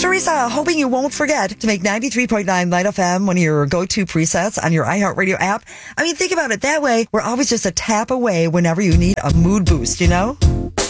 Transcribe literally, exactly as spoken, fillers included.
Teresa, hoping you won't forget to make ninety-three point nine Light F M one of your go-to presets on your iHeartRadio app. I mean, think about it that way. We're always just a tap away whenever you need a mood boost, you know?